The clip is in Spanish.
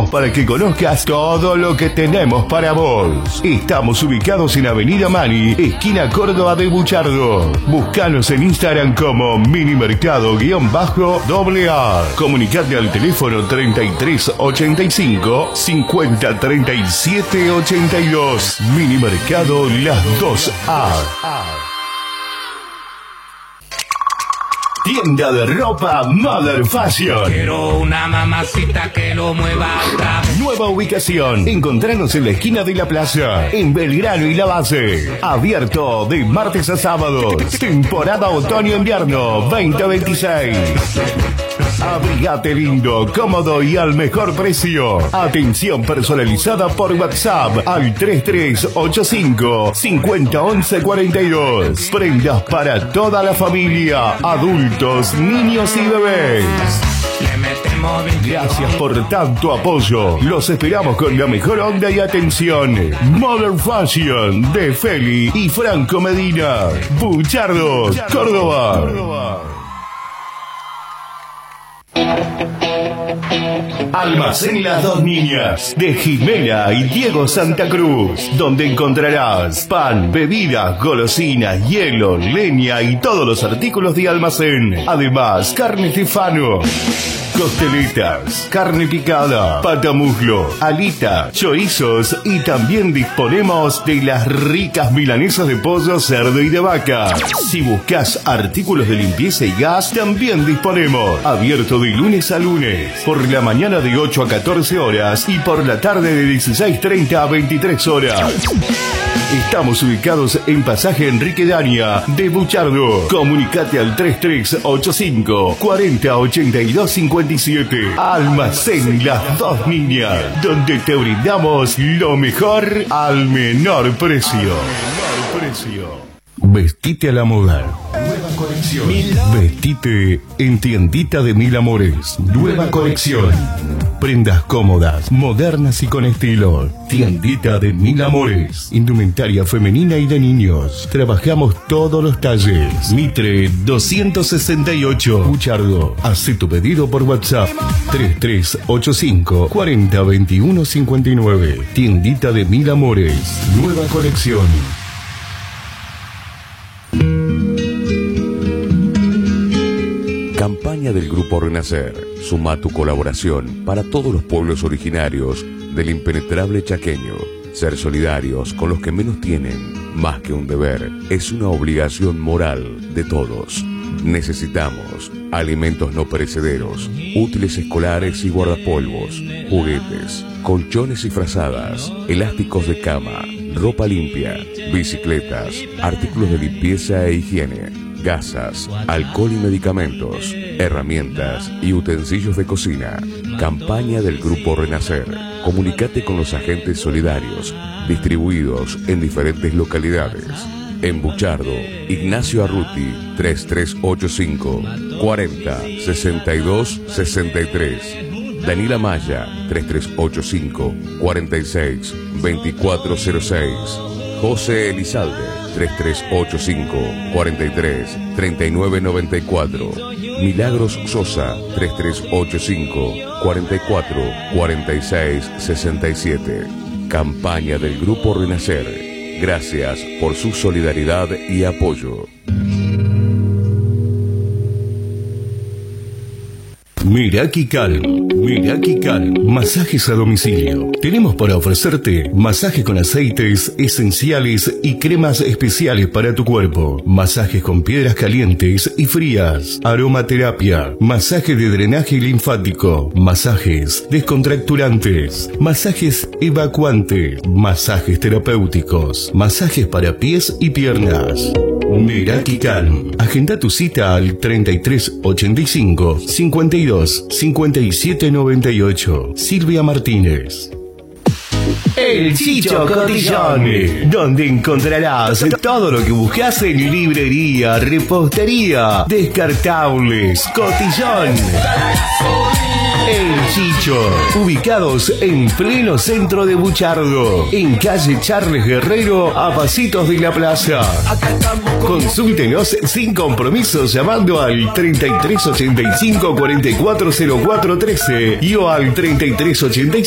invitamos para que conozcas todo lo que tenemos para vos. Estamos ubicados en Avenida Mani, esquina Córdoba de Buchardo. Búscanos en Instagram como minimercado_AA. Comunicate al teléfono 3385 50 37 82. Minimercado Las 2A. Tienda de ropa Mother Fashion. Quiero una mamacita que lo mueva. Nueva ubicación. Encontranos en la esquina de la plaza, en Belgrano y La Base. Abierto de martes a sábados. Temporada otoño-invierno 2026. Abrigate lindo, cómodo y al mejor precio. Atención personalizada por WhatsApp al 3385 50 11 42. Prendas para toda la familia, adultos, niños y bebés. Gracias por tanto apoyo. Los esperamos con la mejor onda y atención. Mother Fashion de Feli y Franco Medina. Buchardo, Córdoba. Almacén Las Dos Niñas de Jimena y Diego Santa Cruz, donde encontrarás pan, bebidas, golosinas, hielo, leña y todos los artículos de almacén. Además, carne Stefano, costeletas, carne picada, patamuslo, alita, chorizos y también disponemos de las ricas milanesas de pollo, cerdo y de vaca. Si buscas artículos de limpieza y gas, también disponemos. Abierto de lunes a lunes, por la mañana de 8 a 14 horas y por la tarde de 16:30 a 23 horas. Estamos ubicados en Pasaje Enrique Dania de Buchardo. Comunicate al 3385 40 82 57. Almacén Las Dos Niñas, donde te brindamos lo mejor al menor precio. Vestite a la moda. Nueva colección. Vestite en Tiendita de Mil Amores. Nueva colección. Prendas cómodas, modernas y con estilo. Tiendita de Mil Amores. Indumentaria femenina y de niños. Trabajamos todos los talles. Mitre 268. Buchardo. Hacé tu pedido por WhatsApp. 3385 40 21 59. Tiendita de Mil Amores. Nueva colección. Campaña del Grupo Renacer. Suma tu colaboración para todos los pueblos originarios del impenetrable chaqueño. Ser solidarios con los que menos tienen, más que un deber, es una obligación moral de todos. Necesitamos alimentos no perecederos, útiles escolares y guardapolvos, juguetes, colchones y frazadas, elásticos de cama, ropa limpia, bicicletas, artículos de limpieza e higiene, gasas, alcohol y medicamentos, herramientas y utensilios de cocina. Campaña del Grupo Renacer. Comunicate con los agentes solidarios distribuidos en diferentes localidades. En Buchardo, Ignacio Arruti, 3385 40 62 63. Daniela Maya, 3385 46 2406. José Elizalde, 3385 43 39 94. Milagros Sosa, 3385 44 46 67. Campaña del Grupo Renacer. Gracias por su solidaridad y apoyo. Meraki Calm. Masajes a domicilio. Tenemos para ofrecerte masajes con aceites esenciales y cremas especiales para tu cuerpo. Masajes con piedras calientes y frías. Aromaterapia. Masaje de drenaje linfático. Masajes descontracturantes. Masajes evacuantes. Masajes terapéuticos. Masajes para pies y piernas. Meraki Calm. Agenda tu cita al 3385 52 57 98. Silvia Martínez. El Chicho Cotillón, donde encontrarás todo lo que buscas en librería, repostería, descartables. Cotillón. El Chicho, ubicados en pleno centro de Buchardo, en calle Charles Guerrero, a pasitos de la plaza. Consúltenos sin compromiso llamando al 3385 440413 y o al 3385